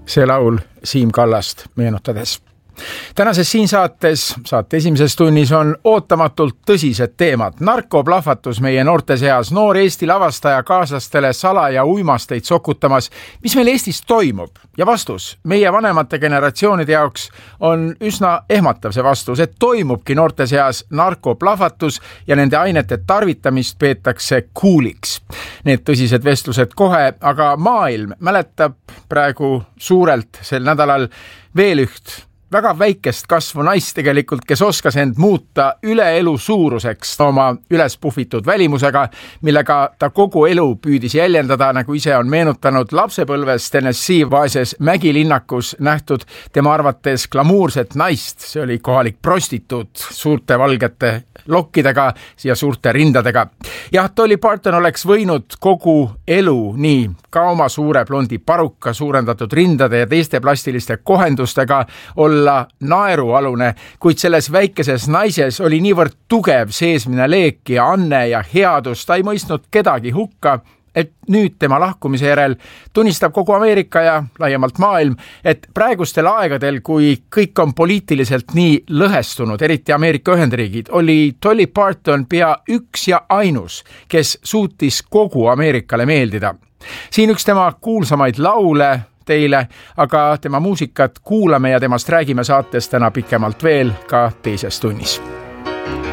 See laul Siim Kallast meenutades. Tänases siin saates, saate esimeses tunnis on ootamatult tõsised teemad. Narkoplahvatus meie noorte seas, noor Eesti lavastaja kaaslastele salaja uimasteid sokutamas. Mis meil Eestis toimub? Ja vastus meie vanemate generatsioonide jaoks on üsna ehmatav see vastus, et toimubki noorte seas narkoplahvatus ja nende ainete tarvitamist peetakse cooliks. Need tõsised vestlused kohe, aga maailm mäletab praegu suurelt sel nädalal veel üht väga väikest kasvu naist tegelikult, kes oskas end muuta üle elu suuruseks oma üles puhvitud välimusega, millega ta kogu elu püüdis jäljendada, nagu ise on meenutanud lapsepõlves Tennessee vaeses mägilinnakus nähtud tema arvates glamuurset naist. See oli kohalik prostituut suurte valgete lokkidega ja suurte rindadega. Jah, Dolly Parton oleks võinud kogu elu nii ka oma suure blondi paruka, suurendatud rindade ja teiste plastiliste kohendustega olla naerualune, kuid selles väikeses naises oli niivõrd tugev seesmine leek ja anne ja headus, ta ei mõistnud kedagi hukka, et nüüd tema lahkumise järel tunnistab kogu Ameerika ja laiemalt maailm, et praegustel aegadel, kui kõik on poliitiliselt nii lõhestunud, eriti Ameerika Ühendriigid, oli Dolly Parton pea üks ja ainus, kes suutis kogu Ameerikale meeldida. Siin üks tema kuulsamaid laule teile, aga tema muusikat kuulame ja temast räägime saates täna pikemalt veel ka teises tunnis.